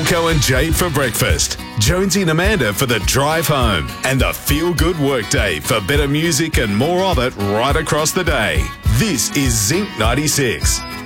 Rico and Jade for breakfast, Jonesy and Amanda for the drive home, and the feel-good workday for better music and more of it right across the day. This is Zinc 96.